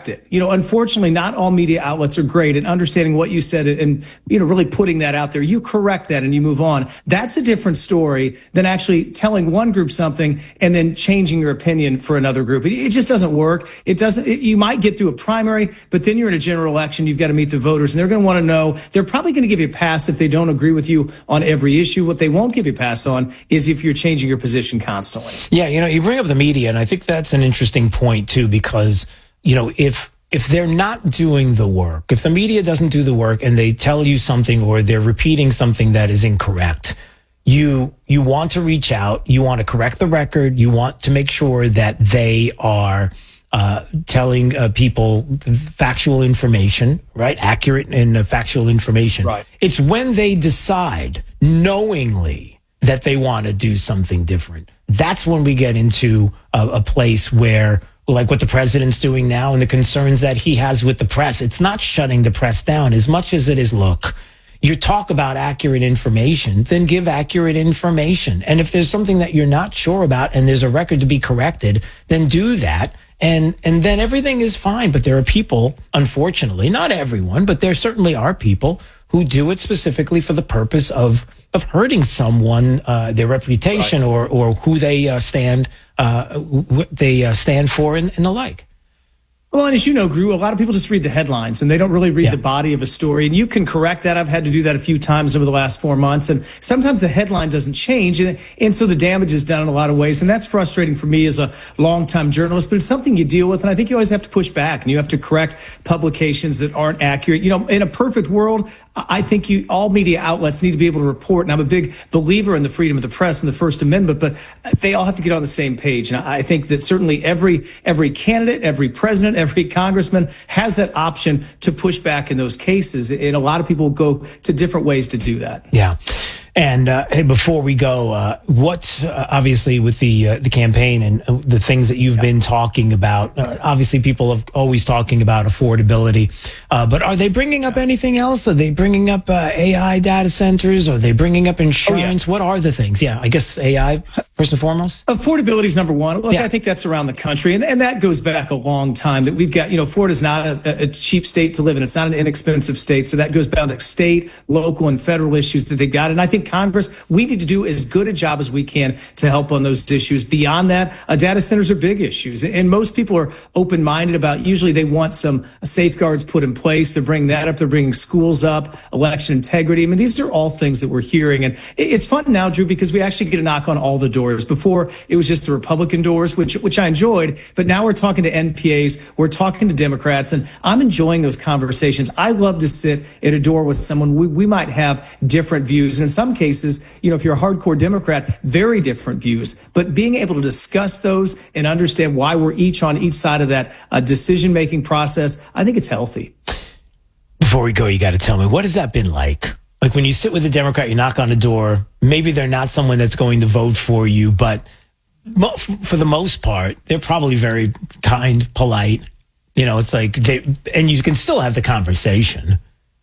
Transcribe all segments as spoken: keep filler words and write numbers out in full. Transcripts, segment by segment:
correct it. You know, unfortunately, not all media outlets are great at understanding what you said and, you know, really putting that out there. You correct that and you move on. That's a different story than actually telling one group something and then changing your opinion for another group. It, it just doesn't work. It doesn't, it, you might get through a primary, but then you're in a general election. You've got to meet the voters and they're going to want to know, they're probably going to give you a pass if they don't agree with you on every issue. What they won't give you a pass on is if you're changing your position constantly. Yeah. You know, you bring up the media, and I think that's an interesting point too, because, you know, if, if they're not doing the work, if the media doesn't do the work and they tell you something or they're repeating something that is incorrect, you, you want to reach out, you want to correct the record, you want to make sure that they are, uh, telling uh, people factual information, right? Accurate and uh, factual information. Right. It's when they decide knowingly that they want to do something different. That's when we get into a, a place where, like what the president's doing now and the concerns that he has with the press, it's not shutting the press down as much as it is, look, you talk about accurate information, then give accurate information. And if there's something that you're not sure about and there's a record to be corrected, then do that. And, and then everything is fine. But there are people, unfortunately, not everyone, but there certainly are people who do it specifically for the purpose of, of hurting someone, uh, their reputation, right, or, or who they uh, stand, uh, what they uh, stand for and, and the like. Well, and as you know, Gru, a lot of people just read the headlines and they don't really read yeah. the body of a story. And you can correct that. I've had to do that a few times over the last four months. And sometimes the headline doesn't change. And, and so the damage is done in a lot of ways. And that's frustrating for me as a longtime journalist. But it's something you deal with. And I think you always have to push back and you have to correct publications that aren't accurate. You know, in a perfect world, I think you all media outlets need to be able to report. And I'm a big believer in the freedom of the press and the First Amendment, but they all have to get on the same page. And I think that certainly every every candidate, every president, every congressman has that option to push back in those cases. And a lot of people go to different ways to do that. Yeah. And uh, hey, before we go, uh, what uh, obviously with the uh, the campaign and uh, the things that you've yeah. been talking about, uh, obviously people are always talking about affordability, uh, but are they bringing up anything else? Are they bringing up uh, A I data centers? Are they bringing up insurance? Oh, yeah. What are the things? Yeah, I guess A I first and foremost. Affordability is number one. Look, yeah. I think that's around the country, and, and that goes back a long time. That we've got, you know, Florida's not a, a cheap state to live in. It's not an inexpensive state, so that goes down to state, local, and federal issues that they got. And I think Congress, we need to do as good a job as we can to help on those issues. Beyond that, uh, data centers are big issues. And most people are open-minded about, usually they want some safeguards put in place. They're bringing that up. They're bringing schools up, election integrity. I mean, these are all things that we're hearing. And it's fun now, Drew, because we actually get a knock on all the doors. Before, it was just the Republican doors, which, which I enjoyed. But now we're talking to N P As. We're talking to Democrats. And I'm enjoying those conversations. I love to sit at a door with someone. We, we might have different views. And in some cases, you know, if you're a hardcore Democrat, very different views. But being able to discuss those and understand why we're each on each side of that uh, decision-making process, I think it's healthy. Before we go, you got to tell me, what has that been like? Like when you sit with a Democrat, you knock on the door, maybe they're not someone that's going to vote for you, but mo- for the most part, they're probably very kind, polite. You know, it's like they, and you can still have the conversation.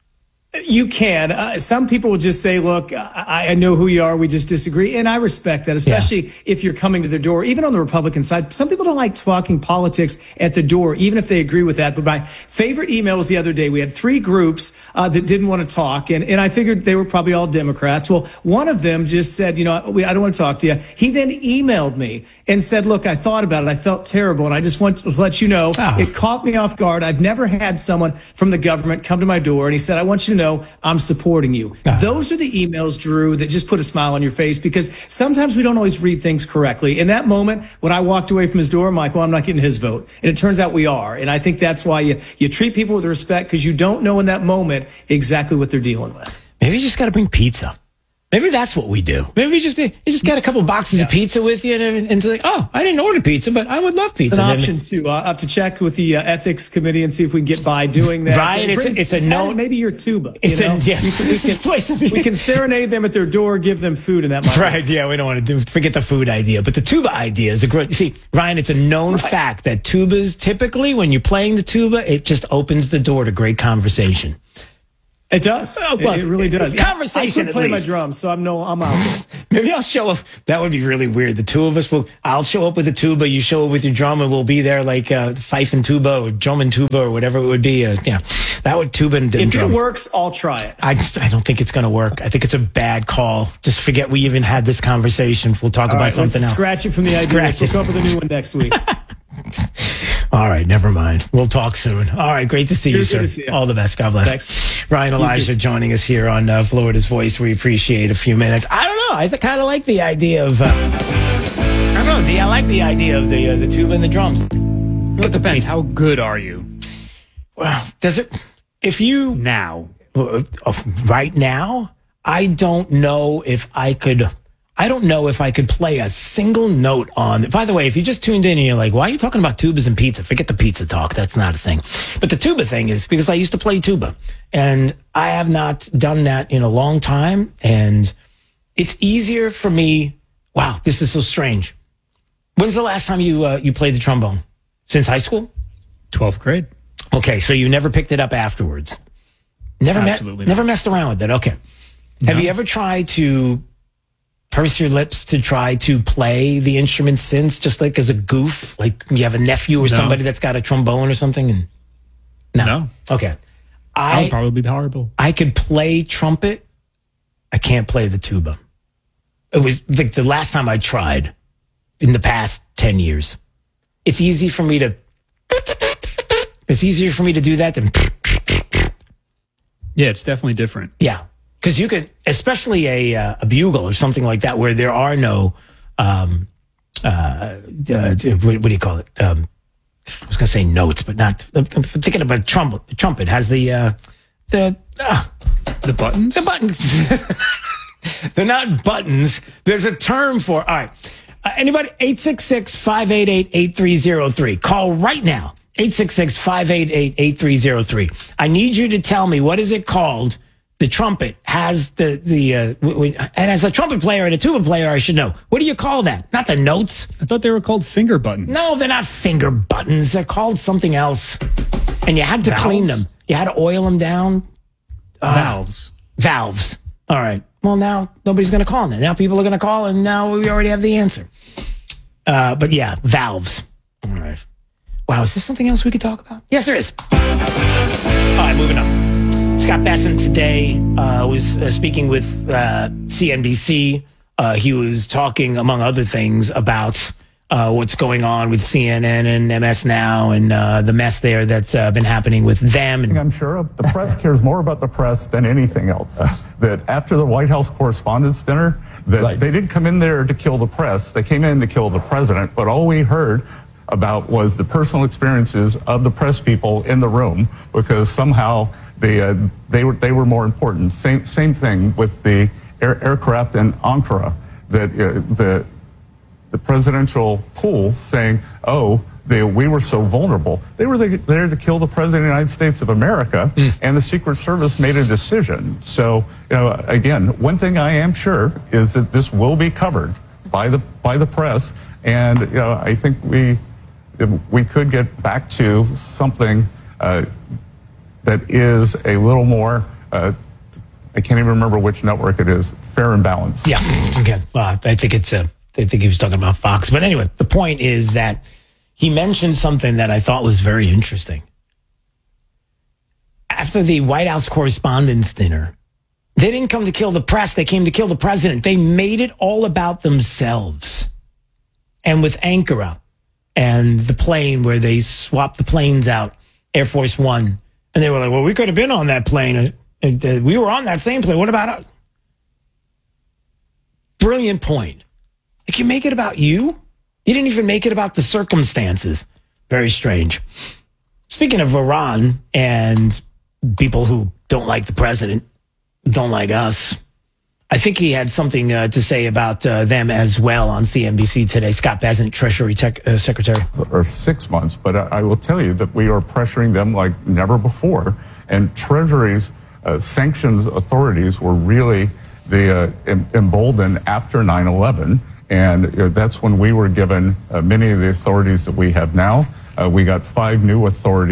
You can. Uh, some people will just say, look, I, I know who you are. We just disagree. And I respect that, especially yeah. if you're coming to the door, even on the Republican side. Some people don't like talking politics at the door, even if they agree with that. But my favorite email was the other day. We had three groups uh, that didn't want to talk. And, and I figured they were probably all Democrats. Well, one of them just said, you know, I don't want to talk to you. He then emailed me and said, look, I thought about it. I felt terrible. And I just want to let you know, oh. it caught me off guard. I've never had someone from the government come to my door. And he said, I want you to know I'm supporting you. Uh-huh. Those are the emails, Drew, that just put a smile on your face, because sometimes we don't always read things correctly. In that moment, when I walked away from his door, I'm like, well, I'm not getting his vote. And it turns out we are. And I think that's why you, you treat people with respect, because you don't know in that moment exactly what they're dealing with. Maybe you just got to bring pizza. Maybe that's what we do. Maybe you just you just got a couple boxes yeah. of pizza with you, and, and it's like, oh, I didn't order pizza, but I would love pizza. It's an option then, too. I have to check with the uh, ethics committee and see if we can get by doing that. Ryan, it's, it's a no. Maybe your tuba. It's you know? a yeah. We can, we, can, we can serenade them at their door, give them food, and that might right. Yeah, we don't want to do forget the food idea, but the tuba idea is a great. See, Ryan, it's a known right. fact that tubas typically, when you're playing the tuba, it just opens the door to great conversation. It does. Oh, well, it, it really does. Conversation, I at play my least. drums, so I'm no, I'm out. Maybe I'll show up. That would be really weird. The two of us will. I'll show up with a tuba. You show up with your drum, and we'll be there like uh, fife and tuba, or drum and tuba, or whatever it would be. Uh, yeah, that would tuba and, and If drum. it works, I'll try it. I just, I don't think it's going to work. I think it's a bad call. Just forget we even had this conversation. We'll talk All about right, something let's else. Scratch it from the idea. Scratch We'll it. come up with a new one next week. All right, never mind. We'll talk soon. All right, great to see you, Good sir. to see you. All the best. God bless. Thanks. Ryan Elijah joining us here on uh, Florida's Voice. We appreciate a few minutes. I don't know. I th- kind of like the idea of. Uh, I don't know, D. I like the idea of the uh, the tuba and the drums. Well, it depends. How good are you Well, does it? If you now? uh, right now, I don't know if I could. I don't know if I could play a single note on. By the way, if you just tuned in and you're like, why are you talking about tubas and pizza? Forget the pizza talk. That's not a thing. But the tuba thing is because I used to play tuba and I have not done that in a long time. And it's easier for me. Wow, this is so strange. When's the last time you, uh, you played the trombone? Since high school? twelfth grade. Okay. So you never picked it up afterwards. Never met, Absolutely not. never messed around with it. Okay. Have you ever tried to purse your lips to try to play the instrument since, just like as a goof? Like you have a nephew or No. somebody that's got a trombone or something? And no. No. Okay. That I would probably be horrible. I could play trumpet. I can't play the tuba. It was like the last time I tried in the past ten years. It's easy for me to it's easier for me to do that than Yeah, it's definitely different. yeah. Because you could, especially a uh, a bugle or something like that, where there are no, um, uh, uh, what, what do you call it? Um, I was going to say notes, but not. I'm thinking of a trumpet. A trumpet has the uh, the uh, The buttons? the buttons. They're not buttons. There's a term for. All right, uh, anybody? eight six six, five eight eight, eight three zero three. Call right now. eight six six, five eight eight, eight three zero three. I need you to tell me, what is it called? The trumpet has the, the uh, w- w- and as a trumpet player and a tuba player, I should know. What do you call that? Not the notes. I thought they were called finger buttons. No, they're not finger buttons. They're called something else. And you had to Valves? clean them. You had to oil them down. Valves. Valves. All right. Well, now nobody's going to call on that. Now people are going to call, and now we already have the answer. Uh, but yeah, valves. All right. Wow, is this something else we could talk about? Yes, there is. All right, moving on. Scott Bessent today uh, was uh, speaking with uh, C N B C. Uh, he was talking, among other things, about uh, what's going on with C N N and M S Now and uh, the mess there that's uh, been happening with them. And I'm sure of. The press cares more about the press than anything else. That after the White House Correspondents' Dinner, that Right. they didn't come in there to kill the press. They came in to kill the president. But all we heard about was the personal experiences of the press people in the room, because somehow they uh, they were they were more important. Same same thing with the air, aircraft in Ankara. That uh, the the presidential pool saying, "Oh, they, we were so vulnerable." They were there to kill the president of the United States of America, mm. and the Secret Service made a decision. So, you know, again, one thing I am sure is that this will be covered by the by the press, and you know, I think we we could get back to something uh, that is a little more. Uh, I can't even remember which network it is. Fair and balanced. yeah, okay. Well, I think it's a. I think he was talking about Fox. But anyway, the point is that he mentioned something that I thought was very interesting. After the White House Correspondents' Dinner, they didn't come to kill the press. They came to kill the president. They made it all about themselves. And with Ankara and the plane where they swapped the planes out, Air Force One, and they were like, well, we could have been on that plane. We were on that same plane. What about us? Brilliant point. Like, you make it about you? You didn't even make it about the circumstances. Very strange. Speaking of Iran and people who don't like the president, don't like us, I think he had something uh, to say about uh, them as well on C N B C today. Scott Bessent, Treasury Tech, uh, Secretary. Or six months, but I, I will tell you that we are pressuring them like never before. And Treasury's uh, sanctions authorities were really the uh, em- emboldened after nine eleven. And you know, that's when we were given uh, many of the authorities that we have now. Uh, we got five new authorities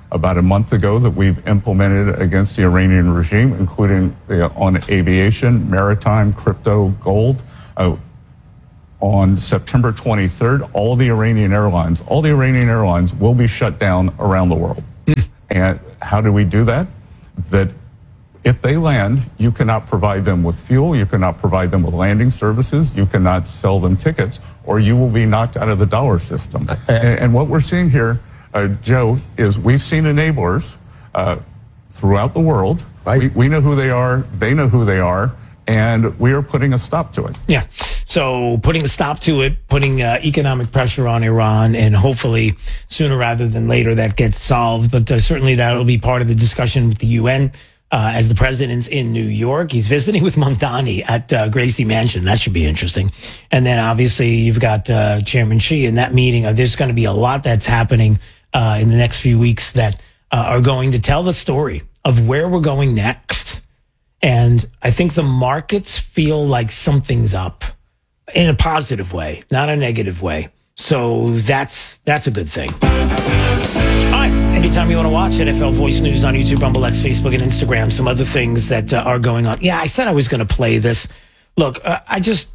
about a month ago that we've implemented against the Iranian regime, including uh, on aviation, maritime, crypto, gold. Uh, on September twenty-third, all the Iranian airlines, all the Iranian airlines will be shut down around the world. And how do we do that? That if they land, you cannot provide them with fuel, you cannot provide them with landing services, you cannot sell them tickets, or you will be knocked out of the dollar system. Uh, and, and what we're seeing here, uh, Joe, is we've seen enablers uh, throughout the world. Right. We, we know who they are, they know who they are, and we are putting a stop to it. Yeah. So putting a stop to it, putting uh, economic pressure on Iran, and hopefully sooner rather than later that gets solved. But uh, certainly that will be part of the discussion with the U N. Uh, as the president's in New York, he's visiting with Mamdani at uh, Gracie Mansion. That should be interesting. And then obviously you've got uh, Chairman Xi in that meeting. Uh, there's going to be a lot that's happening uh, in the next few weeks that uh, are going to tell the story of where we're going next. And I think the markets feel like something's up in a positive way, not a negative way. So that's that's a good thing. All right. Anytime you want to watch N F L Voice News on YouTube, Rumble X, Facebook, and Instagram, some other things that uh, are going on. Yeah, I said I was going to play this. Look, uh, I just,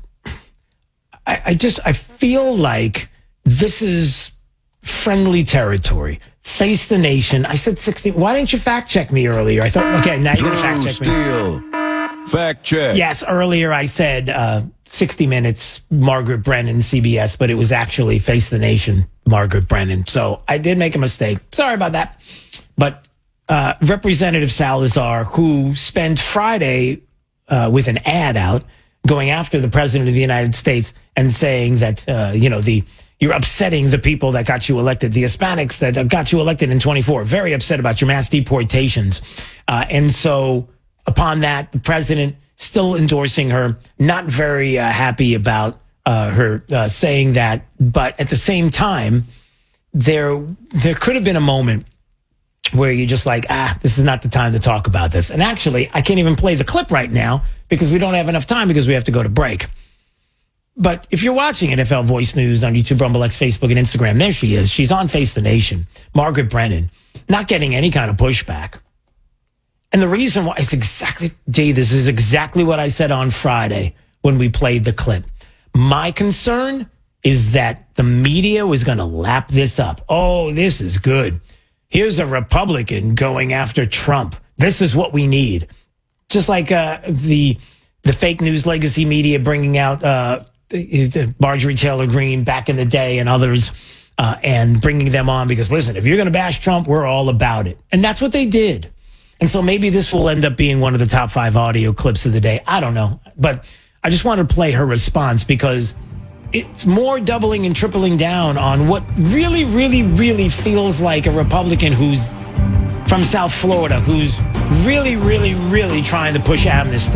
I, I just, I feel like this is friendly territory. Face the nation. I said sixty. Why didn't you fact check me earlier? I thought, okay, now you're going to fact check me. Drew Steele, fact check. Yes, earlier I said uh, sixty minutes, Margaret Brennan, C B S, but it was actually Face the Nation, Margaret Brennan. So I did make a mistake. Sorry about that. But uh, Representative Salazar, who spent Friday uh, with an ad out going after the president of the United States and saying that, uh, you know, the you're upsetting the people that got you elected, the Hispanics that got you elected in twenty-four, very upset about your mass deportations. Uh, and so upon that, the president still endorsing her, not very uh, happy about uh, her uh, saying that. But at the same time, there there could have been a moment where you're just like, ah, this is not the time to talk about this. And actually, I can't even play the clip right now because we don't have enough time because we have to go to break. But if you're watching N F L Voice News on YouTube, Rumble X, Facebook, and Instagram, there she is. She's on Face the Nation. Margaret Brennan, not getting any kind of pushback. And the reason why is exactly, Jay, this is exactly what I said on Friday when we played the clip. My concern is that the media was going to lap this up. Oh, this is good. Here's a Republican going after Trump. This is what we need. Just like uh, the the fake news legacy media bringing out uh, Marjorie Taylor Greene back in the day and others uh, and bringing them on because, listen, if you're going to bash Trump, we're all about it. And that's what they did. And so maybe this will end up being one of the top five audio clips of the day. I don't know. But I just wanted to play her response because it's more doubling and tripling down on what really, really, really feels like a Republican who's from South Florida, who's really, really, really trying to push amnesty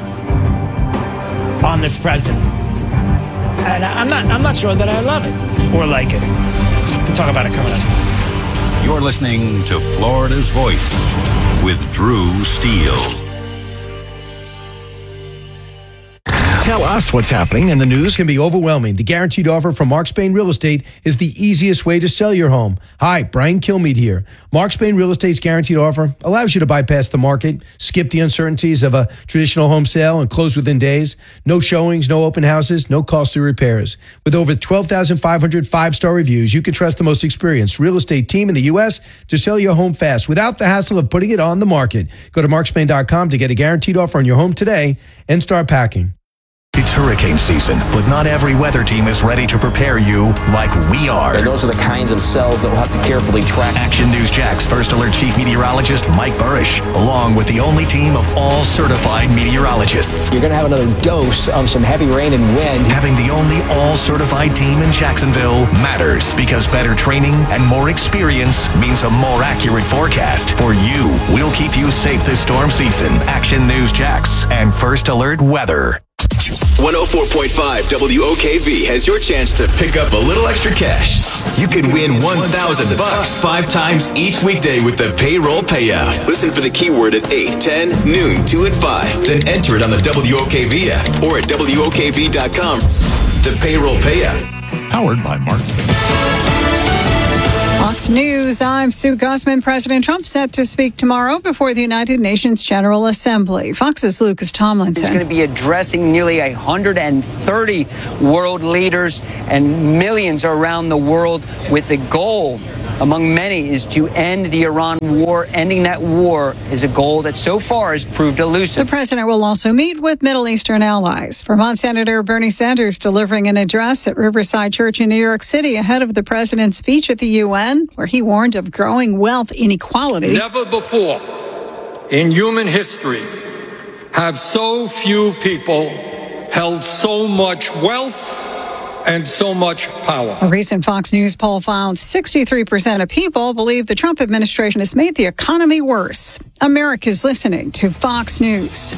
on this president. And I'm not I'm not sure that I love it or like it. We'll talk about it coming up. You're listening to Florida's Voice with Drew Steele. Tell us what's happening in the news. Can be overwhelming. The guaranteed offer from Mark Spain Real Estate is the easiest way to sell your home. Hi, Brian Kilmeade here. Mark Spain Real Estate's guaranteed offer allows you to bypass the market, skip the uncertainties of a traditional home sale, and close within days. No showings, no open houses, no costly repairs. With over twelve thousand five hundred five-star reviews, you can trust the most experienced real estate team in the U S to sell your home fast without the hassle of putting it on the market. Go to mark spain dot com to get a guaranteed offer on your home today and start packing. It's hurricane season, but not every weather team is ready to prepare you like we are. And those are the kinds of cells that we'll have to carefully track. Action News Jax First Alert Chief Meteorologist Mike Burrish, along with the only team of all certified meteorologists. You're going to have another dose of some heavy rain and wind. Having the only all-certified team in Jacksonville matters because better training and more experience means a more accurate forecast. For you, we'll keep you safe this storm season. Action News Jax and First Alert Weather. one oh four point five W O K V has your chance to pick up a little extra cash. You could win one thousand bucks five times each weekday with the payroll payout. Listen for the keyword at eight, ten, noon, two, and five. Then enter it on the W O K V app or at W O K V dot com. The payroll payout. Powered by Mark. Fox News, I'm Sue Guzman. President Trump set to speak tomorrow before the United Nations General Assembly. Fox's Lucas Tomlinson. He's going to be addressing nearly one hundred thirty world leaders and millions around the world with the goal, among many, is to end the Iran war. Ending that war is a goal that so far has proved elusive. The president will also meet with Middle Eastern allies. Vermont Senator Bernie Sanders delivering an address at Riverside Church in New York City ahead of the president's speech at the U N, where he warned of growing wealth inequality. Never before in human history have so few people held so much wealth and so much power. A recent Fox News poll found sixty-three percent of people believe the Trump administration has made the economy worse. America's listening to Fox News.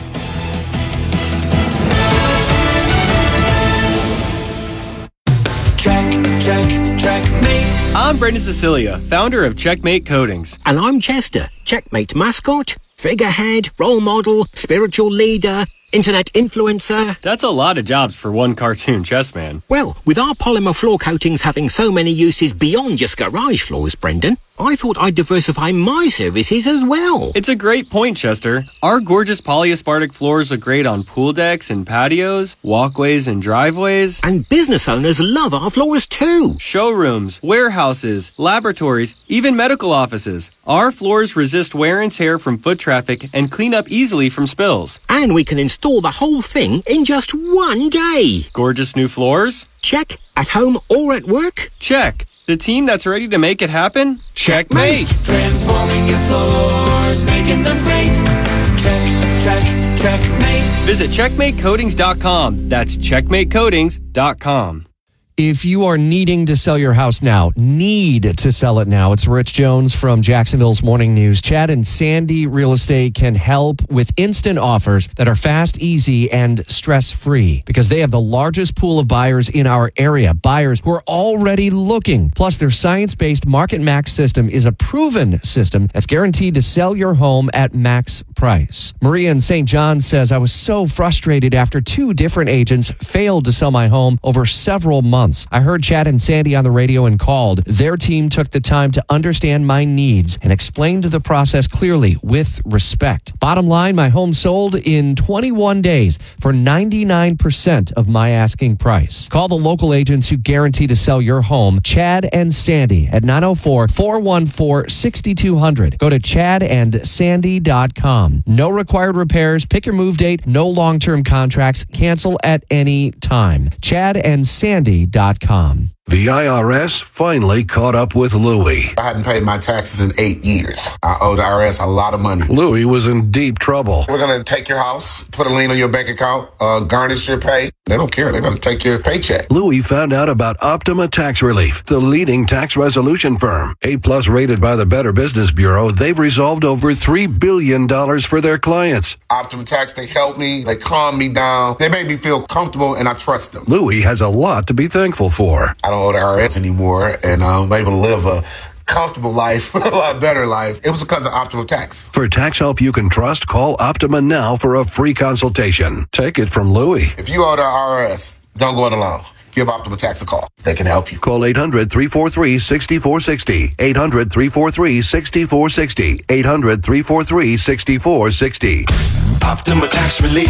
Check, check, checkmate. I'm Brendan Cecilia, founder of Checkmate Coatings. And I'm Chester, Checkmate mascot, figurehead, role model, spiritual leader, internet influencer. That's a lot of jobs for one cartoon chess man. Well, with our polymer floor coatings having so many uses beyond just garage floors, Brendan, I thought I'd diversify my services as well. It's a great point, Chester. Our gorgeous polyaspartic floors look great on pool decks and patios, walkways and driveways. And business owners love our floors too. Showrooms, warehouses, laboratories, even medical offices. Our floors resist wear and tear from foot traffic and clean up easily from spills. And we can install the whole thing in just one day. Gorgeous new floors? Check. At home or at work? Check. The team that's ready to make it happen? Checkmate! Transforming your floors, making them great. Check, check, checkmate. Visit checkmate coatings dot com. That's checkmate coatings dot com. If you are needing to sell your house now, need to sell it now, it's Rich Jones from Jacksonville's Morning News. Chad and Sandy Real Estate can help with instant offers that are fast, easy, and stress-free because they have the largest pool of buyers in our area, buyers who are already looking. Plus, their science-based Market Max system is a proven system that's guaranteed to sell your home at max price. Maria in Saint John says, I was so frustrated after two different agents failed to sell my home over several months. I heard Chad and Sandy on the radio and called. Their team took the time to understand my needs and explained the process clearly with respect. Bottom line, my home sold in twenty-one days for ninety-nine percent of my asking price. Call the local agents who guarantee to sell your home. Chad and Sandy at nine oh four, four one four, six two zero zero. Go to chad and sandy dot com. No required repairs. Pick your move date. No long-term contracts. Cancel at any time. chad and sandy dot com. The I R S finally caught up with Louie. I hadn't paid my taxes in eight years. I owe the I R S a lot of money. Louie was in deep trouble. We're going to take your house, put a lien on your bank account, uh, garnish your pay. They don't care. They're going to take your paycheck. Louie found out about Optima Tax Relief, the leading tax resolution firm. A-plus rated by the Better Business Bureau, they've resolved over three billion dollars for their clients. Optima Tax, they help me. They calm me down. They make me feel comfortable, and I trust them. Louie has a lot to be thankful for. I don't owe the I R S anymore, and I'm able to live a comfortable life, a lot better life. It was because of Optima Tax. For tax help you can trust, call Optima now for a free consultation. Take it from Louie. If you owe the I R S, don't go it alone. Give Optima Tax a call. They can help you. Call eight hundred, three four three, six four six zero. eight hundred, three four three, six four six zero. eight hundred, three four three, six four six zero. Optima Tax Relief.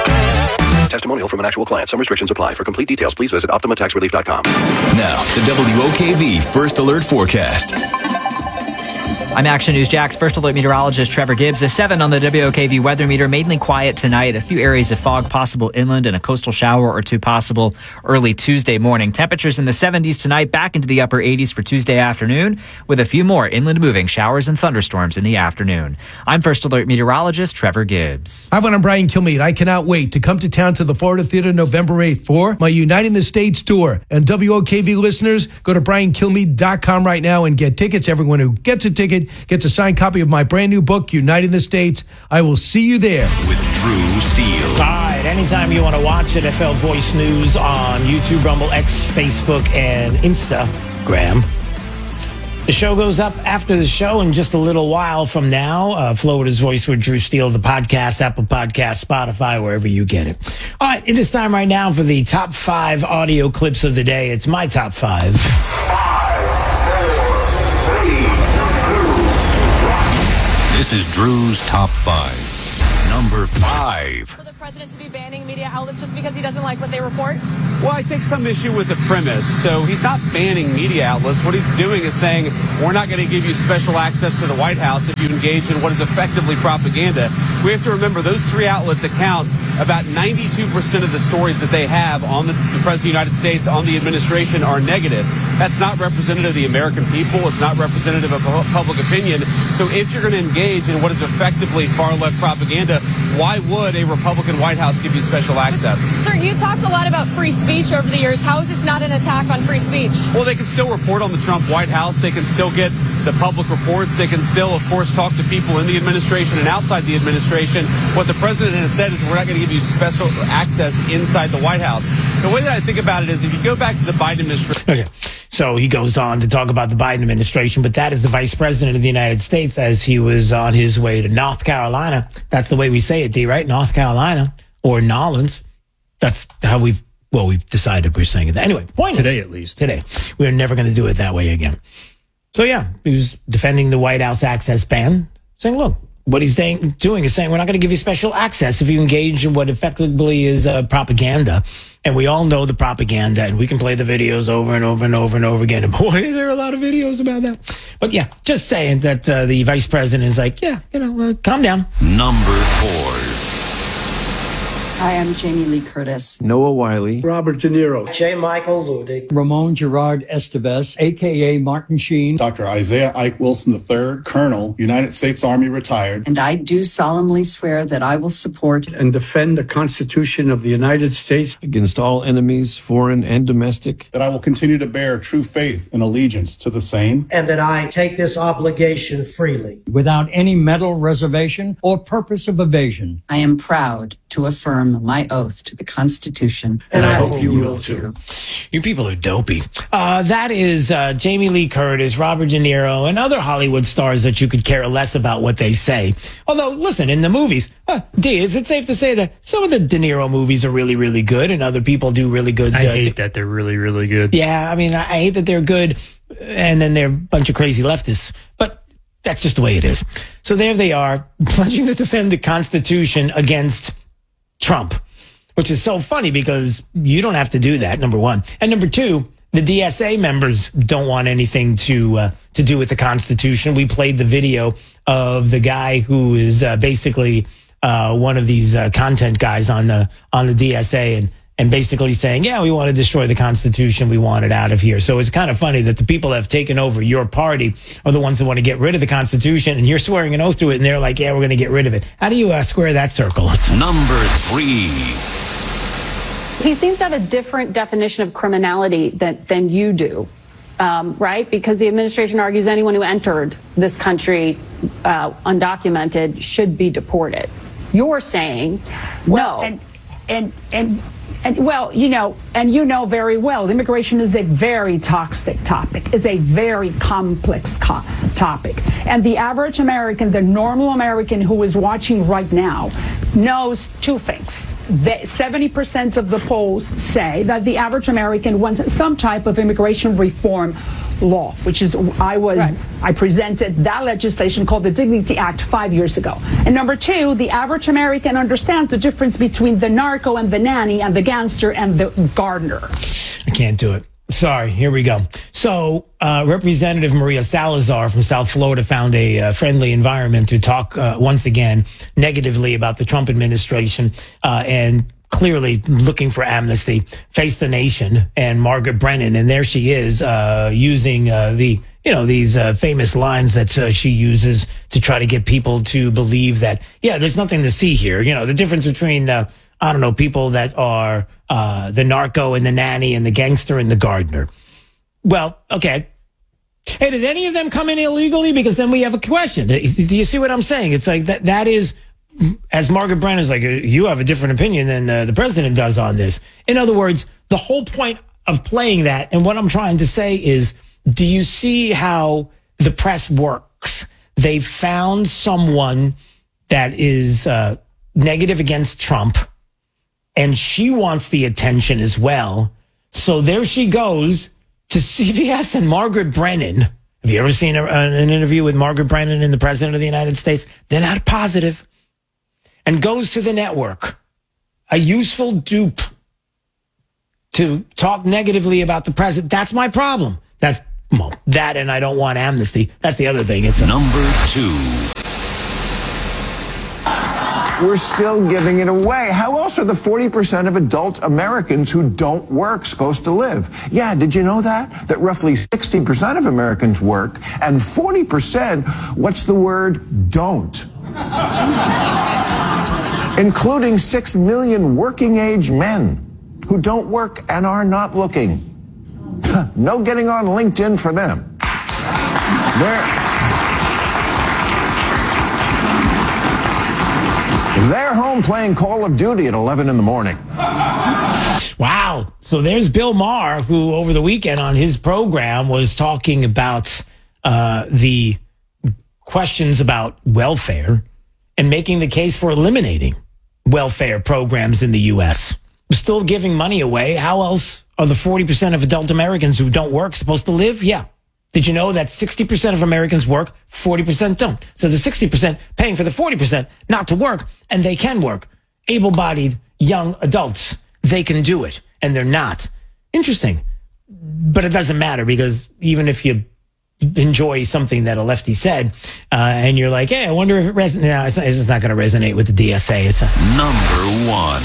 Testimonial from an actual client. Some restrictions apply. For complete details, please visit optima tax relief dot com. Now, the W O K V First Alert Forecast. I'm Action News Jack's First Alert meteorologist Trevor Gibbs. A seven on the W O K V weather meter, mainly quiet tonight. A few areas of fog possible inland and a coastal shower or two possible early Tuesday morning. Temperatures in the seventies tonight, back into the upper eighties for Tuesday afternoon, with a few more inland moving showers and thunderstorms in the afternoon. I'm First Alert meteorologist Trevor Gibbs. Hi, I'm Brian Kilmeade. I cannot wait to come to town to the Florida Theater November eighth for my Uniting the States tour. And W O K V listeners, go to brian kilmeade dot com right now and get tickets. Everyone who gets a ticket gets a signed copy of my brand new book, Uniting the States. I will see you there. With Drew Steele. All right, anytime you want to watch N F L Voice News on YouTube, Rumble, X, Facebook, and Instagram. The show goes up after the show in just a little while from now. Uh, Florida's Voice with Drew Steele, the podcast, Apple Podcast, Spotify, wherever you get it. All right, it is time right now for the top five audio clips of the day. It's my top five. Five, four, three, is Drew's top five. Number five. For the president to be banning media outlets just because he doesn't like what they report? Well, I take some issue with the premise. So he's not banning media outlets. What he's doing is saying, we're not going to give you special access to the White House if you engage in what is effectively propaganda. We have to remember those three outlets account about ninety-two percent of the stories that they have on the, the President of the United States, on the administration, are negative. That's not representative of the American people. It's not representative of public opinion. So if you're going to engage in what is effectively far-left propaganda, why would a Republican White House give you special access? Sir, you talked a lot about free speech over the years. How is this not an attack on free speech? Well, they can still report on the Trump White House. They can still get the public reports. They can still, of course, talk to people in the administration and outside the administration. What the president has said is we're not going to give you special access inside the White House. The way that I think about it is if you go back to the Biden administration. Okay. So he goes on to talk about the Biden administration, but that is the vice president of the United States as he was on his way to North Carolina. That's the way we say it, D, right? North Carolina or Nolans. That's how we've, well, we've decided we're saying it. Anyway, point Today, is, at least. Today. We're never going to do it that way again. So, yeah, he was defending the White House access ban, saying, look, what he's saying, doing is saying we're not going to give you special access if you engage in what effectively is uh, propaganda. And we all know the propaganda, and we can play the videos over and over and over and over again. And boy, there are a lot of videos about that. But yeah, just saying that uh, the vice president is like, yeah, you know, uh, calm down. Number four. Hi, I'm Jamie Lee Curtis. Noah Wiley. Robert De Niro. J. Michael Ludig. Ramon Gerard Estevez, a k a. Martin Sheen. Doctor Isaiah Ike Wilson the third, Colonel, United States Army retired. And I do solemnly swear that I will support and defend the Constitution of the United States against all enemies, foreign and domestic. That I will continue to bear true faith and allegiance to the same. And that I take this obligation freely. Without any mental reservation or purpose of evasion. I am proud to affirm my oath to the Constitution. And I hope you will too. You people are dopey. Uh, that is uh, Jamie Lee Curtis, Robert De Niro, and other Hollywood stars that you could care less about what they say. Although, listen, in the movies, uh, D, is it safe to say that some of the De Niro movies are really, really good and other people do really good? I uh, hate that they're really, really good. Yeah, I mean, I, I hate that they're good and then they're a bunch of crazy leftists. But that's just the way it is. So there they are, pledging to defend the Constitution against Trump, which is so funny because you don't have to do that, number one. And number two, the D S A members don't want anything to uh, to do with the Constitution. We played the video of the guy who is uh, basically uh, one of these uh, content guys on the on the D S A and and basically saying, yeah, we want to destroy the Constitution. We want it out of here. So it's kind of funny that the people that have taken over your party are the ones that want to get rid of the Constitution, and you're swearing an oath to it, and they're like, yeah, we're going to get rid of it. How do you uh, square that circle? Number three. He seems to have a different definition of criminality than, than you do, um, right? Because the administration argues anyone who entered this country uh, undocumented should be deported. You're saying well, no. And, and, and, and, well, you know, and you know very well, immigration is a very toxic topic. It's a very complex co- topic. And the average American, the normal American who is watching right now, knows two things. That seventy percent of the polls say that the average American wants some type of immigration reform law, which is I was right. I presented that legislation called the Dignity Act five years ago. And number two, the average American understands the difference between the narco and the nanny and the gangster and the gardener. I can't do it. Sorry, here we go. So, uh, Representative Maria Salazar from South Florida found a uh, friendly environment to talk uh, once again negatively about the Trump administration uh, and clearly looking for amnesty. Face the Nation and Margaret Brennan, and there she is uh, using uh, the you know these uh, famous lines that uh, she uses to try to get people to believe that yeah, there's nothing to see here. You know, the difference between uh, I don't know people that are uh, the narco and the nanny and the gangster and the gardener. Well, okay. Hey, did any of them come in illegally? Because then we have a question. Do you see what I'm saying? It's like that. That is, as Margaret Brennan is like, you have a different opinion than uh, the president does on this. In other words, the whole point of playing that, and what I'm trying to say is, do you see how the press works? They found someone that is uh, negative against Trump, and she wants the attention as well. So there she goes to C B S and Margaret Brennan. Have you ever seen a, an interview with Margaret Brennan and the President of the United States? They're not positive. And goes to the network, a useful dupe to talk negatively about the president. That's my problem. That's well, that, and I don't want amnesty. That's the other thing. It's a- number two. We're still giving it away. How else are the forty percent of adult Americans who don't work supposed to live? Yeah, did you know that? That roughly sixty percent of Americans work, and forty percent, what's the word, don't? Including six million working age men who don't work and are not looking. No getting on LinkedIn for them. They're, they're home playing Call of Duty at eleven in the morning. Wow. So there's Bill Maher, who over the weekend on his program was talking about uh, the questions about welfare and making the case for eliminating welfare programs in the U S. We're still giving money away. How else are the forty percent of adult Americans who don't work supposed to live? Yeah. Did you know that sixty percent of Americans work, forty percent don't? So the sixty percent paying for the forty percent not to work, and they can work. Able-bodied young adults, they can do it, and they're not. Interesting. But it doesn't matter, because even if you enjoy something that a lefty said, uh, and you're like, hey, I wonder if it resonates. No, it's not, it's not going to resonate with the D S A. It's a- Number one.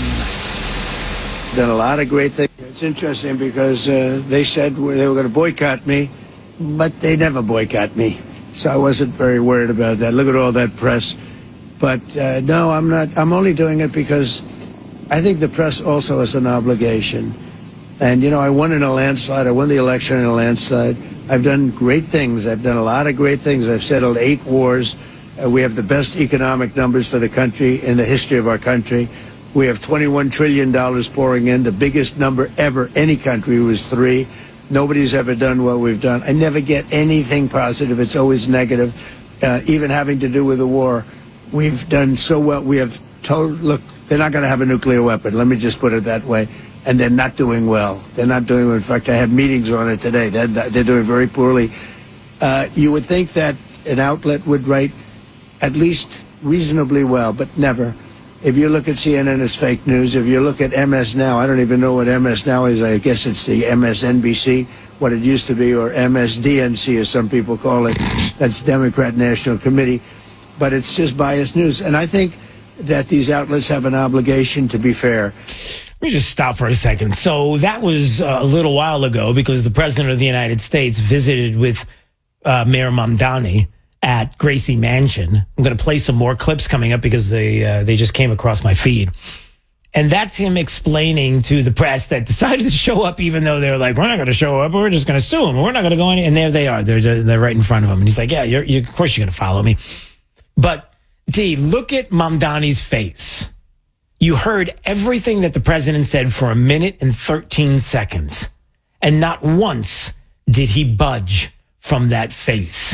Done a lot of great things. It's interesting because uh, they said they were going to boycott me, but they never boycott me. So I wasn't very worried about that. Look at all that press. But uh, no, I'm not. I'm only doing it because I think the press also has an obligation. And, you know, I won in a landslide. I won the election in a landslide. I've done great things. I've done a lot of great things. I've settled eight wars. Uh, we have the best economic numbers for the country in the history of our country. We have twenty-one trillion dollars pouring in, the biggest number ever. Any country was three. Nobody's ever done what we've done. I never get anything positive. It's always negative, uh, even having to do with the war. We've done so well. We have told, look, they're not going to have a nuclear weapon. Let me just put it that way. And they're not doing well. They're not doing well. In fact, I had meetings on it today. They're, they're doing very poorly. Uh, you would think that an outlet would write at least reasonably well, but never. If you look at C N N, it's fake news. If you look at M S Now, I don't even know what M S Now is. I guess it's the M S N B C, what it used to be, or M S D N C, as some people call it. That's Democrat National Committee. But it's just biased news. And I think that these outlets have an obligation to be fair. Let me just stop for a second. So that was uh, a little while ago, because the President of the United States visited with uh, Mayor Mamdani at Gracie Mansion. I'm going to play some more clips coming up because they uh, they just came across my feed. And that's him explaining to the press that decided to show up, even though they're like, we're not going to show up. We're just going to sue him. We're not going to go any. And there they are. They're, they're right in front of him. And he's like, yeah, you're, you're, of course you're going to follow me. But, T, look at Mamdani's face. You heard everything that the president said for a minute and thirteen seconds. And not once did he budge from that face.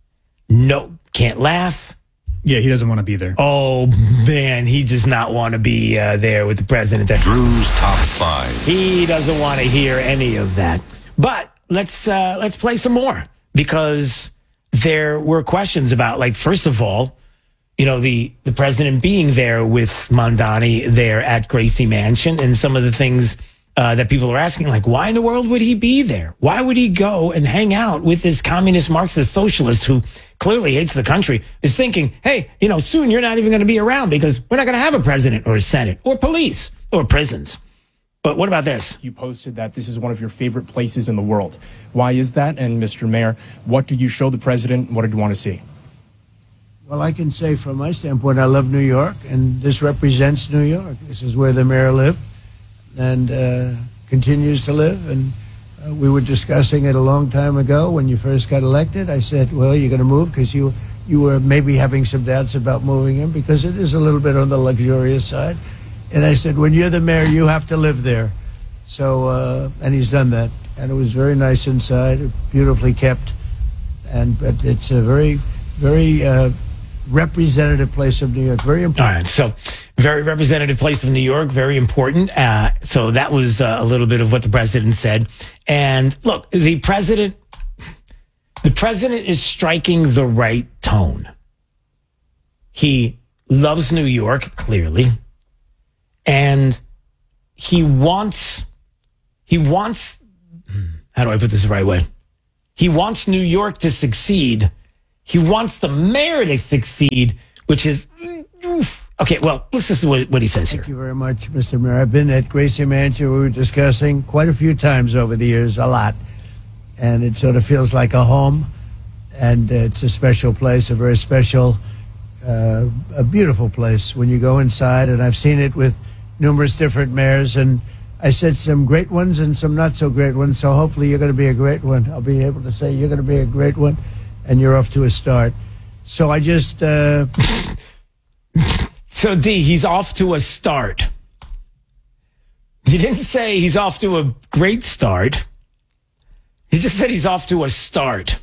No, can't laugh. Yeah, he doesn't want to be there. Oh, man, he does not want to be uh, there with the president. Drew's Top five. He doesn't want to hear any of that. But let's uh, let's play some more, because there were questions about, like, first of all, you know, the, the president being there with Mamdani there at Gracie Mansion, and some of the things uh, that people are asking, like, why in the world would he be there? Why would he go and hang out with this communist Marxist socialist who clearly hates the country, is thinking, hey, you know, soon you're not even going to be around because we're not going to have a president or a Senate or police or prisons. But what about this? You posted that this is one of your favorite places in the world. Why is that? And Mister Mayor, what did you show the president? What did you want to see? Well, I can say from my standpoint, I love New York, and this represents New York. This is where the mayor lived and uh, continues to live. And uh, we were discussing it a long time ago when you first got elected. I said, well, you're going to move because you, you were maybe having some doubts about moving in because it is a little bit on the luxurious side. And I said, when you're the mayor, you have to live there. So, uh, and he's done that. And it was very nice inside, beautifully kept. And but it's a very, very... Uh, representative place of New York. Very important. All right. So very representative place of New York. Very important. Uh, so that was uh, a little bit of what the president said. And look, the president, The president is striking the right tone. He loves New York, clearly, and he wants, he wants, how do I put this the right way? He wants New York to succeed. He wants the mayor to succeed, which is, okay, well, let's listen to what, what he says here. Thank you very much, Mister Mayor. I've been at Gracie Mansion. We were discussing quite a few times over the years, a lot. And it sort of feels like a home. And it's a special place, a very special, uh, a beautiful place when you go inside. And I've seen it with numerous different mayors. And I said some great ones and some not so great ones. So hopefully you're going to be a great one. I'll be able to say you're going to be a great one. And you're off to a start. So I just... Uh... so, D, he's off to a start. He didn't say he's off to a great start. He just said he's off to a start.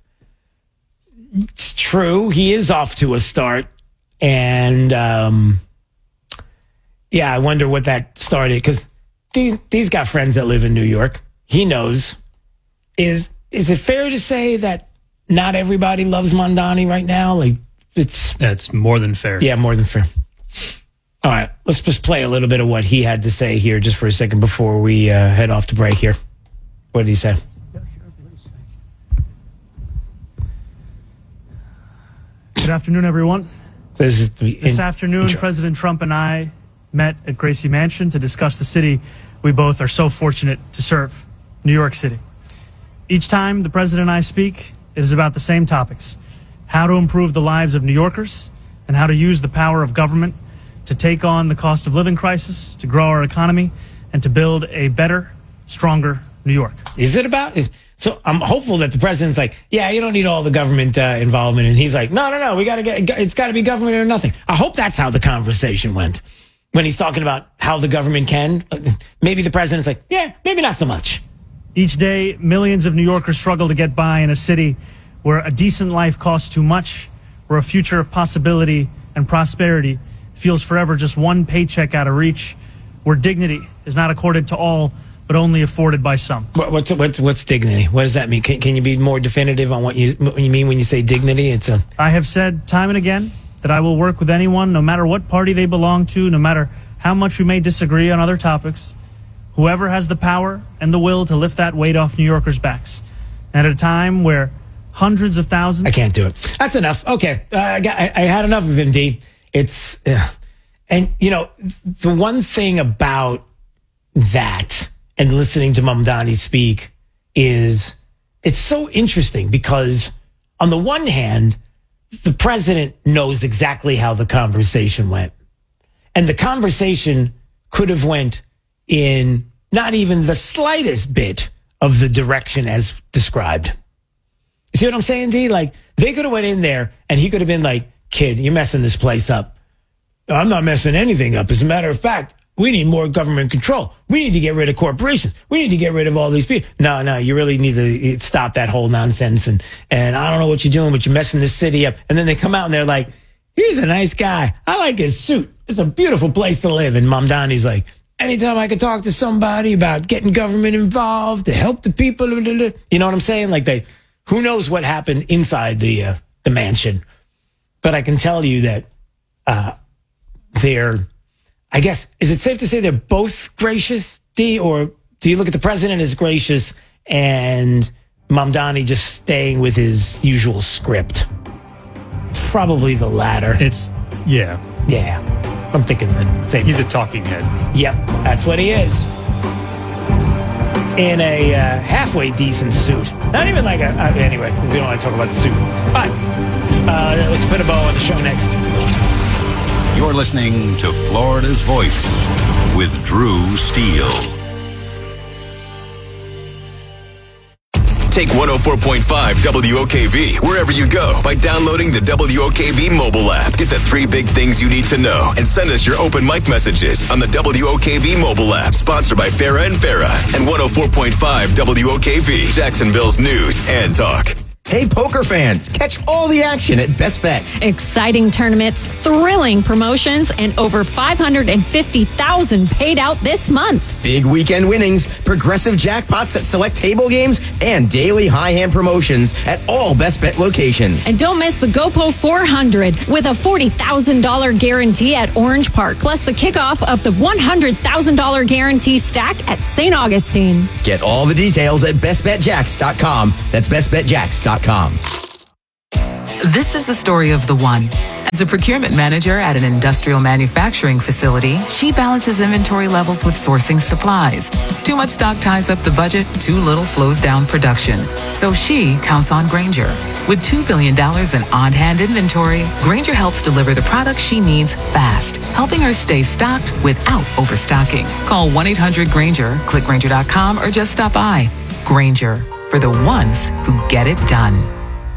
It's true. He is off to a start. And, um, yeah, I wonder what that started. Because these, these got friends that live in New York. He knows. Is is it fair to say that not everybody loves Mamdani right now? Like, it's... That's more than fair. Yeah, more than fair. All right, let's just play a little bit of what he had to say here just for a second before we uh, head off to break here. What did he say? Good afternoon, everyone. This, is the, this afternoon, intro. President Trump and I met at Gracie Mansion to discuss the city we both are so fortunate to serve, New York City. Each time the president and I speak, it is about the same topics: how to improve the lives of New Yorkers and how to use the power of government to take on the cost of living crisis, to grow our economy, and to build a better, stronger New York. Is it about... So I'm hopeful that the president's like, yeah, you don't need all the government uh, involvement. And he's like, no, no, no, we got to get, it's got to be government or nothing. I hope that's how the conversation went when he's talking about how the government can. Maybe the president's like, yeah, maybe not so much. Each day, millions of New Yorkers struggle to get by in a city where a decent life costs too much, where a future of possibility and prosperity feels forever just one paycheck out of reach, where dignity is not accorded to all, but only afforded by some. What, what's, what's what's dignity? What does that mean? Can, can you be more definitive on what you what you mean when you say dignity? It's a. I have said time and again that I will work with anyone, no matter what party they belong to, no matter how much we may disagree on other topics, whoever has the power and the will to lift that weight off New Yorkers' backs. And at a time where hundreds of thousands... I can't do it. That's enough. Okay. Uh, I, got, I, I had enough of him, D. It's... Uh, and, you know, the one thing about that... and listening to Mamdani speak is it's so interesting because on the one hand, the president knows exactly how the conversation went. And the conversation could have went in not even the slightest bit of the direction as described. You see what I'm saying, D? Like, they could have went in there and he could have been like, kid, you're messing this place up. I'm not messing anything up. As a matter of fact, we need more government control. We need to get rid of corporations. We need to get rid of all these people. No, no, you really need to stop that whole nonsense. And, and I don't know what you're doing, but you're messing this city up. And then they come out and they're like, he's a nice guy. I like his suit. It's a beautiful place to live. And Mamdani's like, anytime I could talk to somebody about getting government involved to help the people. You know what I'm saying? Like they, who knows what happened inside the, uh, the mansion. But I can tell you that, uh, they're, I guess, is it safe to say they're both gracious, D? Or do you look at the president as gracious and Mamdani just staying with his usual script? Probably the latter. It's, yeah. Yeah. I'm thinking the same. He's a talking head. Yep. That's what he is. In a uh, halfway decent suit. Not even like a, uh, anyway, we don't want to talk about the suit. All right. Uh, let's put a bow on the show next. You're listening to Florida's Voice with Drew Steele. Take one oh four point five W O K V wherever you go by downloading the W O K V mobile app. Get the three big things you need to know and send us your open mic messages on the W O K V mobile app. Sponsored by Farah and Farah and one oh four point five W O K V, Jacksonville's news and talk. Hey, poker fans, catch all the action at Best Bet. Exciting tournaments, thrilling promotions, and over five hundred fifty thousand dollars paid out this month. Big weekend winnings, progressive jackpots at select table games, and daily high hand promotions at all Best Bet locations. And don't miss the GoPro four hundred with a forty thousand dollars guarantee at Orange Park, plus the kickoff of the one hundred thousand dollars guarantee stack at Saint Augustine. Get all the details at best bet jacks dot com. That's best bet jacks dot com. This is the story of the one. As a procurement manager at an industrial manufacturing facility, she balances inventory levels with sourcing supplies. Too much stock ties up the budget, too little slows down production. So she counts on Grainger. With two billion dollars in on-hand inventory, Grainger helps deliver the products she needs fast, helping her stay stocked without overstocking. Call one eight hundred Grainger, click Grainger dot com, or just stop by. Grainger, for the ones who get it done.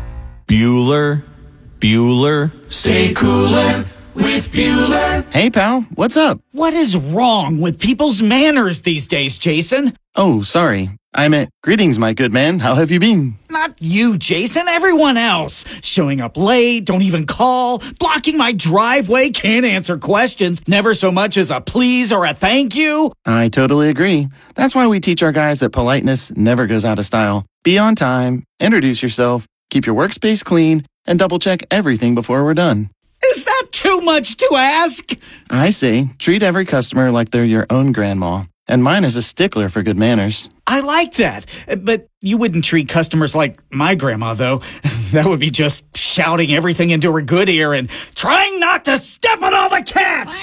Bueller, Bueller. Stay cooler with Bueller. Hey, pal, what's up? What is wrong with people's manners these days, Jason? Oh, sorry. I meant, greetings, my good man. How have you been? Not you, Jason. Everyone else. Showing up late, don't even call, blocking my driveway, can't answer questions, never so much as a please or a thank you. I totally agree. That's why we teach our guys that politeness never goes out of style. Be on time, introduce yourself, keep your workspace clean, and double-check everything before we're done. Is that too much to ask? I say, treat every customer like they're your own grandma. And mine is a stickler for good manners. I like that. But you wouldn't treat customers like my grandma, though. That would be just shouting everything into her good ear and trying not to step on all the cats.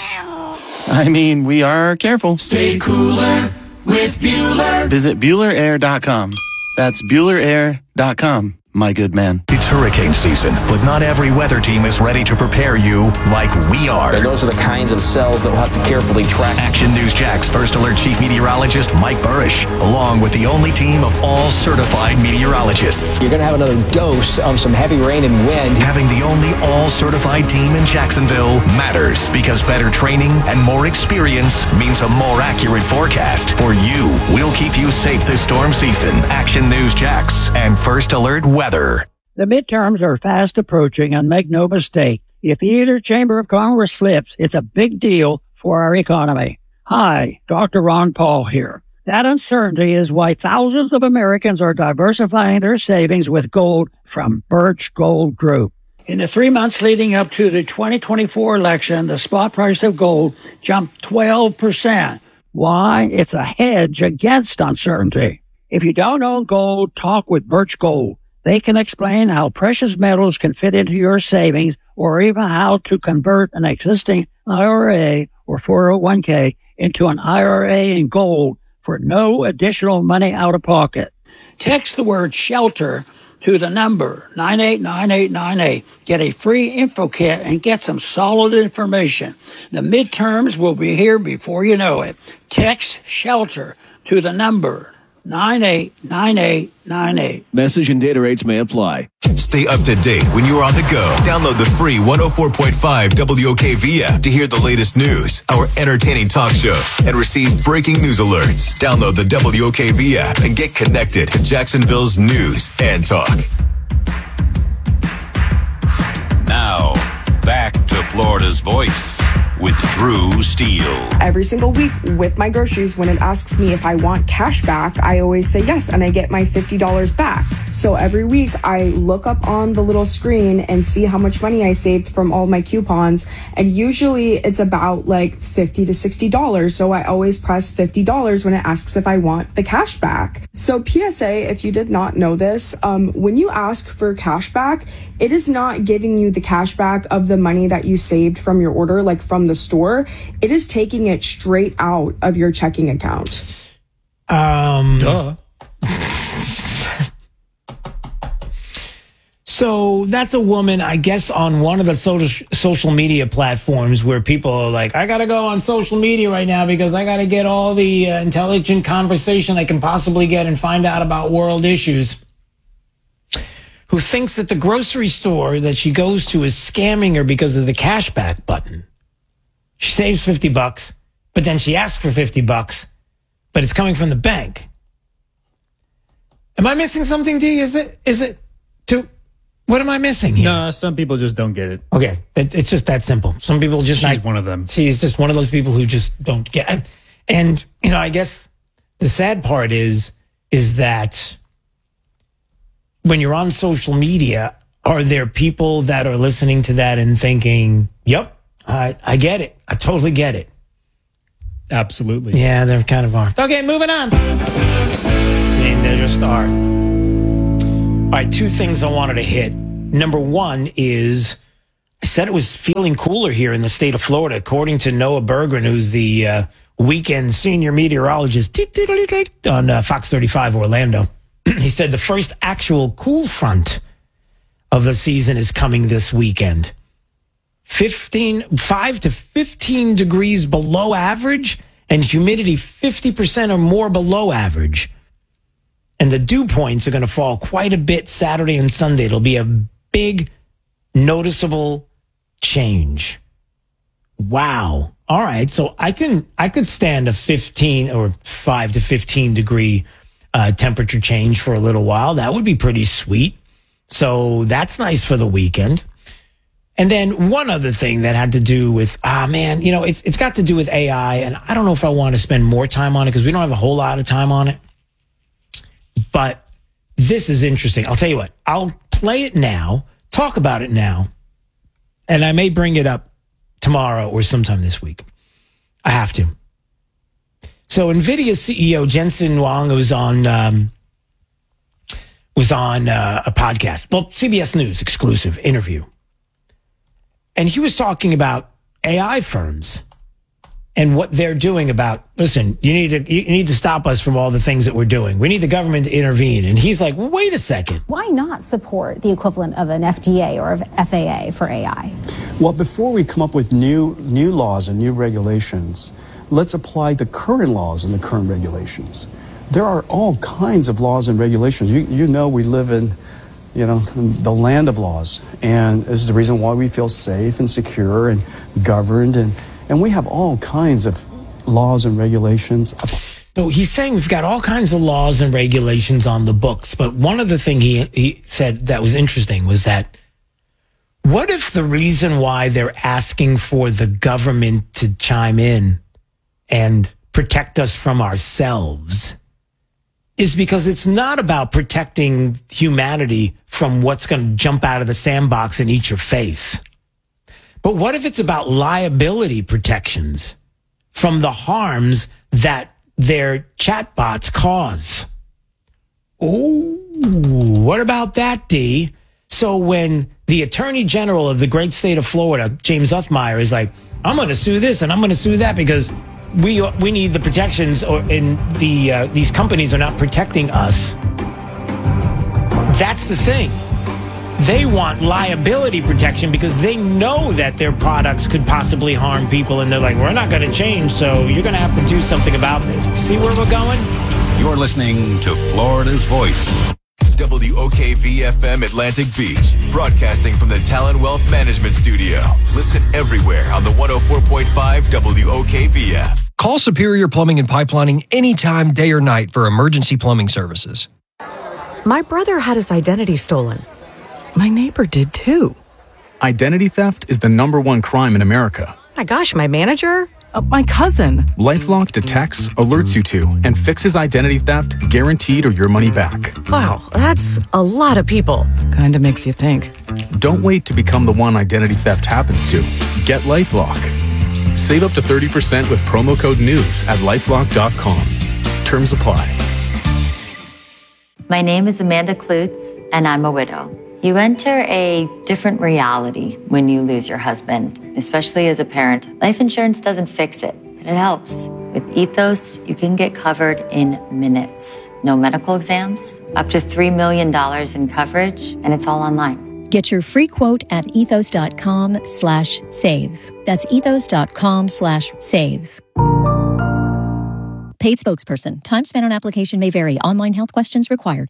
I mean, we are careful. Stay cooler with Bueller. Visit Bueller Air dot com. That's Bueller Air dot com. My good man. It's hurricane season, but not every weather team is ready to prepare you like we are. And those are the kinds of cells that we'll have to carefully track. Action News Jack's First Alert Chief Meteorologist Mike Burrish, along with the only team of all certified meteorologists. You're going to have another dose of some heavy rain and wind. Having the only all certified team in Jacksonville matters, because better training and more experience means a more accurate forecast for you. We'll keep you safe this storm season. Action News Jax and First Alert Weather. The midterms are fast approaching, and make no mistake, if either chamber of Congress flips, it's a big deal for our economy. Hi, Doctor Ron Paul here. That uncertainty is why thousands of Americans are diversifying their savings with gold from Birch Gold Group. In the three months leading up to the twenty twenty-four election, the spot price of gold jumped twelve percent. Why? It's a hedge against uncertainty. If you don't own gold, talk with Birch Gold. They can explain how precious metals can fit into your savings, or even how to convert an existing I R A or four oh one k into an I R A in gold for no additional money out of pocket. Text the word SHELTER to the number nine eight nine eight nine eight. Get a free info kit and get some solid information. The midterms will be here before you know it. Text SHELTER to the number nine eight nine eight nine eight. Message and data rates may apply. Stay up to date when you're on the go. Download the free one oh four point five W O K V app to hear the latest news, our entertaining talk shows, and receive breaking news alerts. Download the W O K V app and get connected to Jacksonville's news and talk. Now, back to Florida's Voice with Drew Steele. Every single week with my groceries, when it asks me if I want cash back, I always say yes, and I get my fifty dollars back. So every week I look up on the little screen and see how much money I saved from all my coupons, and usually it's about like fifty to sixty dollars. So I always press fifty dollars when it asks if I want the cash back. So P S A, if you did not know this, um, when you ask for cash back, it is not giving you the cash back of the money that you saved from your order, like from the store. It is taking it straight out of your checking account. Um, Duh. So that's a woman, I guess, on one of the social social media platforms where people are like, I got to go on social media right now because I got to get all the uh, intelligent conversation I can possibly get and find out about world issues. Who thinks that the grocery store that she goes to is scamming her because of the cashback button. She saves fifty bucks, but then she asks for fifty bucks, but it's coming from the bank. Am I missing something, D? Is it, is it to, what am I missing here? No, some people just don't get it. Okay. It, it's just that simple. Some people just She's not, one of them. She's just one of those people who just don't get it. And, you know, I guess the sad part is, is that when you're on social media, are there people that are listening to that and thinking, yep, I, I get it. I totally get it. Absolutely. Yeah, there kind of are. Okay, moving on. And there just are. All right, two things I wanted to hit. Number one is, I said it was feeling cooler here in the state of Florida, according to Noah Berggren, who's the uh, weekend senior meteorologist on uh, Fox thirty-five Orlando. He said the first actual cool front of the season is coming this weekend. fifteen, five to fifteen degrees below average and humidity fifty percent or more below average. And the dew points are going to fall quite a bit Saturday and Sunday. It'll be a big, noticeable change. Wow. All right. So I can, I could stand a fifteen or five to fifteen degree uh, temperature change for a little while. That would be pretty sweet. So that's nice for the weekend. And then one other thing that had to do with, ah, man, you know, it's it's got to do with A I. And I don't know if I want to spend more time on it because we don't have a whole lot of time on it. But this is interesting. I'll tell you what, I'll play it now, talk about it now, and I may bring it up tomorrow or sometime this week. I have to. So NVIDIA C E O Jensen Huang was on um, was on uh, a podcast, well, C B S News exclusive interview. And he was talking about A I firms and what they're doing about, listen, you need to you need to stop us from all the things that we're doing. We need the government to intervene. And he's like, well, wait a second. Why not support the equivalent of an F D A or of F A A for A I? Well, before we come up with new new laws and new regulations, let's apply the current laws and the current regulations. There are all kinds of laws and regulations. You you know we live in, you know, the land of laws. And this is the reason why we feel safe and secure and governed. And, and we have all kinds of laws and regulations. So he's saying we've got all kinds of laws and regulations on the books. But one of the things he, he said that was interesting was that what if the reason why they're asking for the government to chime in and protect us from ourselves is because it's not about protecting humanity from what's going to jump out of the sandbox and eat your face. But what if it's about liability protections from the harms that their chatbots cause? Oh, what about that, D? So when the Attorney General of the great state of Florida, James Uthmeier, is like, I'm going to sue this and I'm going to sue that because we we need the protections, or in the uh, these companies are not protecting us. That's the thing. They want liability protection because they know that their products could possibly harm people, and they're like, we're not going to change, so you're going to have to do something about this. See where we're going? You're listening to Florida's Voice. W O K V F M Atlantic Beach, broadcasting from the Talon Wealth Management Studio. Listen everywhere on the one oh four point five W O K V F. Call Superior Plumbing and Pipelining anytime, day or night, for emergency plumbing services. My brother had his identity stolen. My neighbor did too. Identity theft is the number one crime in America. My gosh, my manager? Uh, my cousin. LifeLock detects, alerts you to, and fixes identity theft guaranteed or your money back. Wow, that's a lot of people. Kinda makes you think. Don't wait to become the one identity theft happens to. Get LifeLock. Save up to thirty percent with promo code NEWS at lifelock dot com. Terms apply. My name is Amanda Klutz, and I'm a widow. You enter a different reality when you lose your husband, especially as a parent. Life insurance doesn't fix it, but it helps. With Ethos, you can get covered in minutes. No medical exams, up to three million dollars in coverage, and it's all online. Get your free quote at ethos.com slash save. That's ethos.com slash save. Paid spokesperson. Time spent on application may vary. Online health questions required.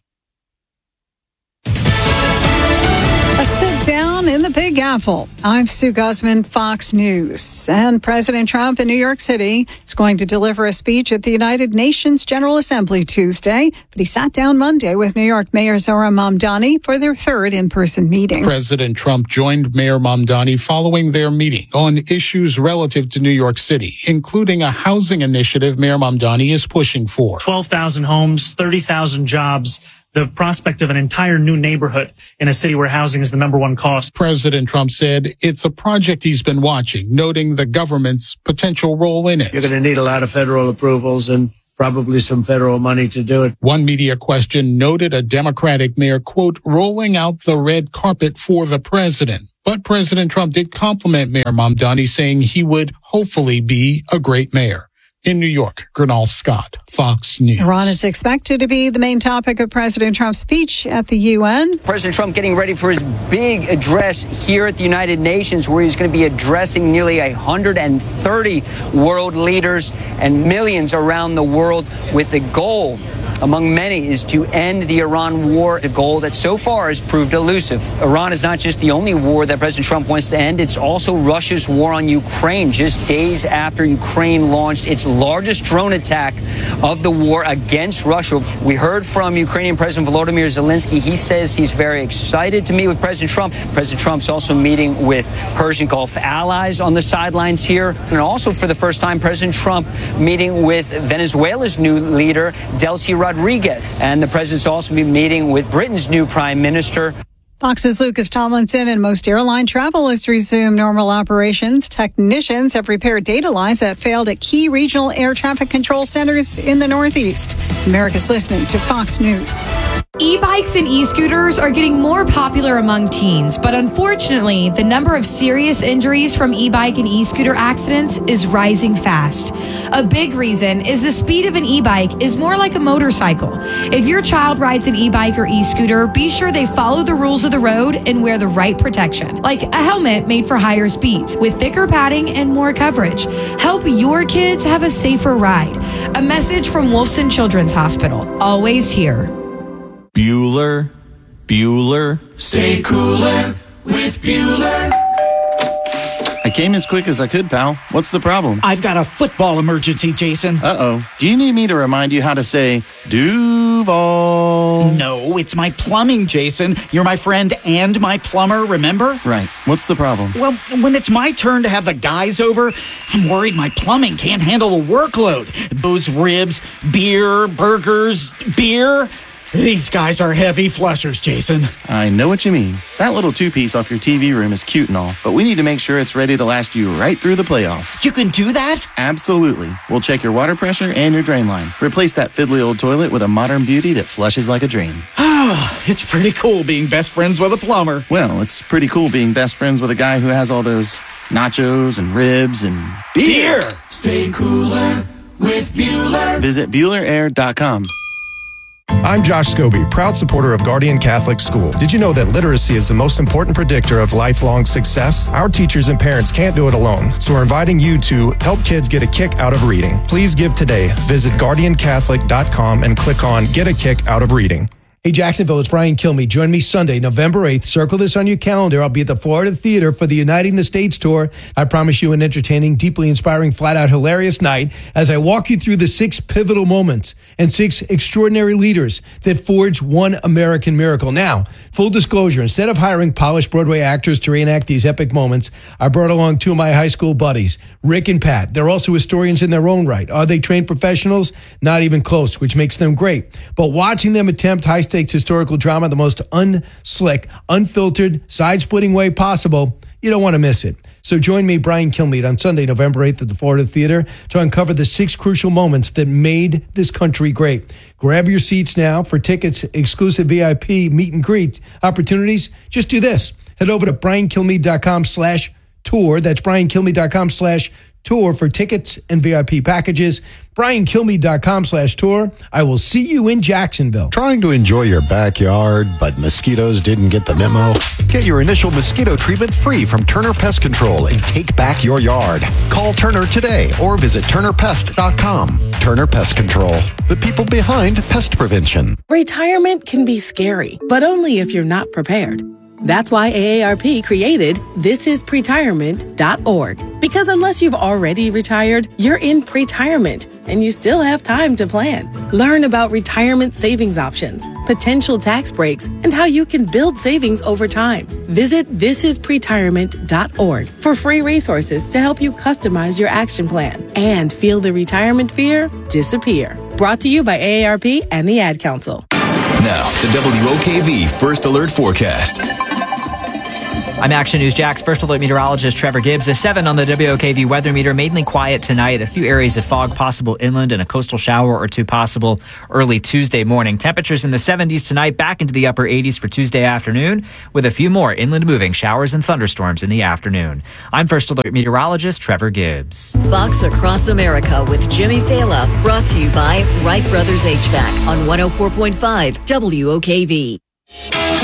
A sit down in the Big Apple. I'm Sue Guzman, Fox News. And President Trump in New York City is going to deliver a speech at the United Nations General Assembly Tuesday, but he sat down Monday with New York Mayor Zohran Mamdani for their third in-person meeting. President Trump joined Mayor Mamdani following their meeting on issues relative to New York City, including a housing initiative Mayor Mamdani is pushing for. twelve thousand homes, thirty thousand jobs. the prospect of an entire new neighborhood in a city where housing is the number one cost. President Trump said it's a project he's been watching, noting the government's potential role in it. You're going to need a lot of federal approvals and probably some federal money to do it. One media question noted a Democratic mayor, quote, rolling out the red carpet for the president. But President Trump did compliment Mayor Mamdani, saying he would hopefully be a great mayor. In New York, Gernal Scott, Fox News. Iran is expected to be the main topic of President Trump's speech at the U N. President Trump getting ready for his big address here at the United Nations, where he's going to be addressing nearly one hundred thirty world leaders and millions around the world with the goal, among many, is to end the Iran war, a goal that so far has proved elusive. Iran is not just the only war that President Trump wants to end, it's also Russia's war on Ukraine, just days after Ukraine launched its largest drone attack of the war against Russia. We heard from Ukrainian President Volodymyr Zelensky. He says he's very excited to meet with President Trump. President Trump's also meeting with Persian Gulf allies on the sidelines here. And also, for the first time, President Trump meeting with Venezuela's new leader, Delcy Rodriguez. And the president's also be meeting with Britain's new prime minister. Fox's Lucas Tomlinson. And most airline travel has resumed normal operations. Technicians have repaired data lines that failed at key regional air traffic control centers in the Northeast. America's listening to Fox News. E-bikes and e-scooters are getting more popular among teens, but unfortunately, the number of serious injuries from e-bike and e-scooter accidents is rising fast. A big reason is the speed of an e-bike is more like a motorcycle. If your child rides an e-bike or e-scooter, be sure they follow the rules of the road and wear the right protection, like a helmet made for higher speeds with thicker padding and more coverage. Help your kids have a safer ride. A message from Wolfson Children's Hospital. Always here. Bueller, Bueller. Stay cooler with Bueller. I came as quick as I could, pal. What's the problem? I've got a football emergency, Jason. Uh-oh. Do you need me to remind you how to say Duval? No, it's my plumbing, Jason. You're my friend and my plumber, remember? Right. What's the problem? Well, when it's my turn to have the guys over, I'm worried my plumbing can't handle the workload. Those ribs, beer, burgers, beer... These guys are heavy flushers, Jason. I know what you mean. That little two-piece off your T V room is cute and all, but we need to make sure it's ready to last you right through the playoffs. You can do that? Absolutely. We'll check your water pressure and your drain line. Replace that fiddly old toilet with a modern beauty that flushes like a drain. It's pretty cool being best friends with a plumber. Well, it's pretty cool being best friends with a guy who has all those nachos and ribs and beer. beer. Stay cooler with Bueller. Visit Bueller Air dot com. I'm Josh Scobie, proud supporter of Guardian Catholic School. Did you know that literacy is the most important predictor of lifelong success? Our teachers and parents can't do it alone, so we're inviting you to help kids get a kick out of reading. Please give today. Visit Guardian Catholic dot com and click on Get a Kick Out of Reading. Hey, Jacksonville, it's Brian Kilmeade. Join me Sunday, November eighth. Circle this on your calendar. I'll be at the Florida Theater for the Uniting the States tour. I promise you an entertaining, deeply inspiring, flat-out hilarious night as I walk you through the six pivotal moments and six extraordinary leaders that forged one American miracle. Now, full disclosure, instead of hiring polished Broadway actors to reenact these epic moments, I brought along two of my high school buddies, Rick and Pat. They're also historians in their own right. Are they trained professionals? Not even close, which makes them great. But watching them attempt high stakes historical drama the most unslick, unfiltered, side-splitting way possible, you don't want to miss it. So join me, Brian Kilmeade, on Sunday, November eighth at the Florida Theater to uncover the six crucial moments that made this country great. Grab your seats now for tickets, exclusive V I P meet and greet opportunities. Just do this. Head over to brian kilmeade dot com slash tour. That's brian kilmeade dot com slash tour for tickets and V I P packages. brian kilmeade dot com slash tour. I will see you in Jacksonville. Trying to enjoy your backyard, but mosquitoes didn't get the memo? Get your initial mosquito treatment free from Turner Pest Control and take back your yard. Call Turner today or visit turner pest dot com. Turner Pest Control, the people behind pest prevention. Retirement can be scary, but only if you're not prepared. That's why A A R P created this is pretirement dot org. Because unless you've already retired, you're in pretirement and you still have time to plan. Learn about retirement savings options, potential tax breaks, and how you can build savings over time. Visit this is pretirement dot org for free resources to help you customize your action plan and feel the retirement fear disappear. Brought to you by A A R P and the Ad Council. Now, the W O K V First Alert Forecast. I'm Action News Jack's First Alert meteorologist Trevor Gibbs. A seven on the W O K V weather meter, mainly quiet tonight. A few areas of fog possible inland and a coastal shower or two possible early Tuesday morning. Temperatures in the seventies tonight, back into the upper eighties for Tuesday afternoon, with a few more inland moving showers and thunderstorms in the afternoon. I'm First Alert meteorologist Trevor Gibbs. Fox Across America with Jimmy Fela, brought to you by Wright Brothers H V A C on one oh four point five W O K V.